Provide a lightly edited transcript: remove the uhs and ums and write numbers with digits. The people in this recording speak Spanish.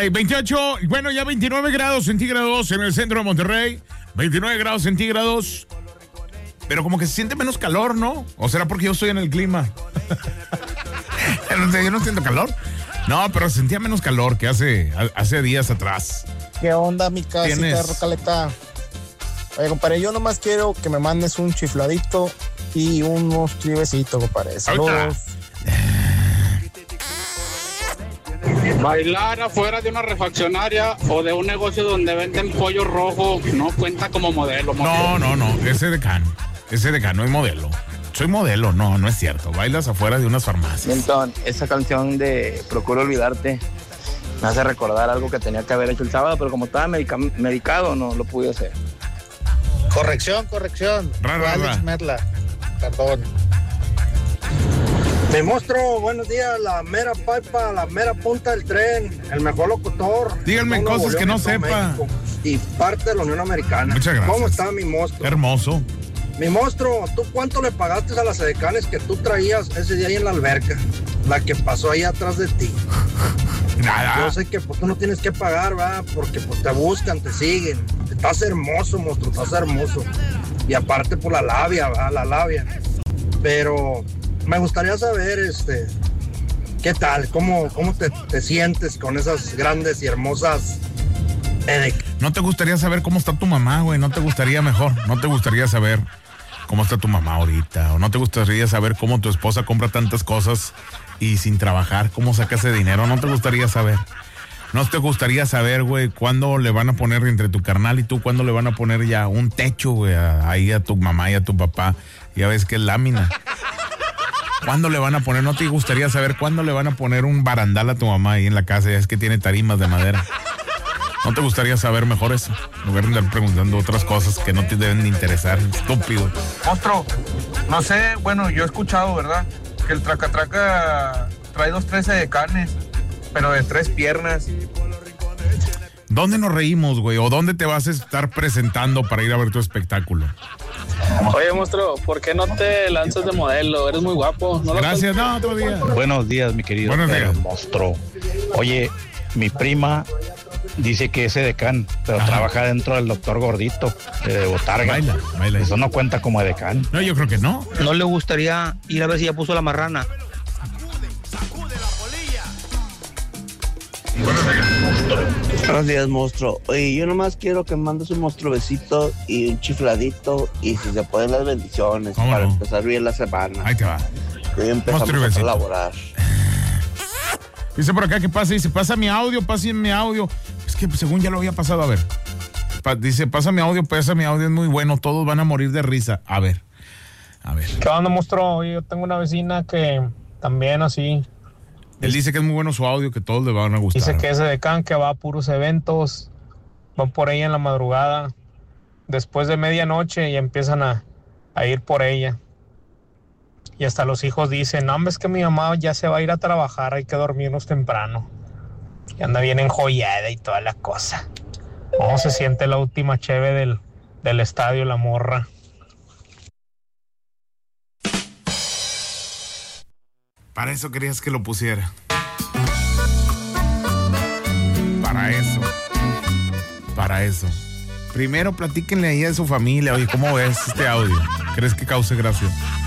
Ay, 28, bueno, ya 29 grados centígrados en el centro de Monterrey. 29 grados centígrados. Pero como que se siente menos calor, ¿no? ¿O será porque yo estoy en el clima? Yo no siento calor. No, pero sentía menos calor que hace días atrás. ¿Qué onda, mi casita Rocaleta? Oye, compadre, yo nomás quiero que me mandes un chifladito y unos chivecitos, compadre. Saludos. Bailar afuera de una refaccionaria o de un negocio donde venden pollo rojo no cuenta como modelo. No, ese de can no es modelo. Soy modelo, no es cierto. Bailas afuera de unas farmacias. Milton, esa canción de Procuro Olvidarte me hace recordar algo que tenía que haber hecho el sábado, pero como estaba medicado no lo pude hacer. Corrección. Alex Merla, perdón. Me monstruo, buenos días, la mera pipa, la mera punta del tren, el mejor locutor. Díganme cosas que no sepa. México, y parte de la Unión Americana. Muchas gracias. ¿Cómo está mi monstruo? Hermoso. Mi monstruo, ¿tú cuánto le pagaste a las edecanes que tú traías ese día ahí en la alberca? La que pasó ahí atrás de ti. Nada. Yo sé que pues, tú no tienes que pagar, ¿va? Porque pues te buscan, te siguen. Estás hermoso, monstruo, estás hermoso. Y aparte por la labia, ¿va? La labia. Pero me gustaría saber, ¿qué tal? ¿Cómo te sientes con esas grandes y hermosas edecanes? ¿No te gustaría saber cómo está tu mamá, güey? ¿No te gustaría saber cómo está tu mamá ahorita? ¿O no te gustaría saber cómo tu esposa compra tantas cosas y sin trabajar, cómo saca ese dinero? ¿No te gustaría saber? ¿No te gustaría saber, güey, cuándo le van a poner entre tu carnal y tú, cuándo le van a poner ya un techo, güey, ahí a tu mamá y a tu papá? Ya ves que es lámina. ¿Cuándo le van a poner? ¿No te gustaría saber cuándo le van a poner un barandal a tu mamá ahí en la casa? Ya es que tiene tarimas de madera. ¿No te gustaría saber mejor eso? En lugar de andar preguntando otras cosas que no te deben de interesar, estúpido. Monstruo, no sé, bueno, yo he escuchado, ¿verdad? Que el traca-traca trae 2, 3 edecanes, pero de 3 piernas. ¿Dónde nos reímos, güey? ¿O dónde te vas a estar presentando para ir a ver tu espectáculo? Oye, monstruo, ¿por qué no te lanzas de modelo? Eres muy guapo. Gracias, no, todavía. Buenos días, mi querido. Buenos días. Monstruo. Oye, mi prima dice que es edecán, pero trabaja dentro del doctor Gordito, de Botarga. Baila. Eso no cuenta como edecán. No, yo creo que no. ¿No le gustaría ir a ver si ya puso la marrana? Buenos días, monstruo. Oye, yo nomás quiero que mandes un monstruo besito y un chifladito y si se pueden las bendiciones para empezar bien la semana. Ahí te va. Que hoy empezamos a laborar. Dice por acá que pase, dice, pasa mi audio. Es que según ya lo había pasado, a ver. Dice, pasa mi audio, es muy bueno, todos van a morir de risa. A ver. ¿Qué onda, monstruo? Yo tengo una vecina que también así... Él dice que es muy bueno su audio, que todos le van a gustar. Dice que es edecán, que va a puros eventos, van por ella en la madrugada, después de medianoche y empiezan a ir por ella. Y hasta los hijos dicen, no, es que mi mamá ya se va a ir a trabajar, hay que dormirnos temprano. Y anda bien enjollada y toda la cosa. ¿Cómo se siente la última cheve del estadio, la morra? Para eso querías que lo pusiera. Para eso. Primero platíquenle ahí a su familia. Oye, ¿cómo ves este audio? ¿Crees que cause gracia?